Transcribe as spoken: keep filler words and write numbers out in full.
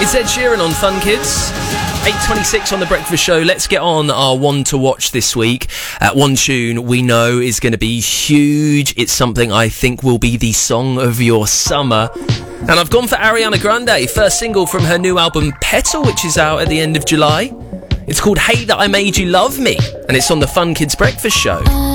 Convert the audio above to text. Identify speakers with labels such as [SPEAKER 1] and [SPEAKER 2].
[SPEAKER 1] It's Ed Sheeran on Fun Kids. eight twenty-six on The Breakfast Show. Let's get on our one to watch this week. Uh, one tune we know is going to be huge. It's something I think will be the song of your summer. And I've gone for Ariana Grande, first single from her new album Petal, which is out at the end of July. It's called Hate That I Made You Love Me, and it's on the Fun Kids Breakfast Show.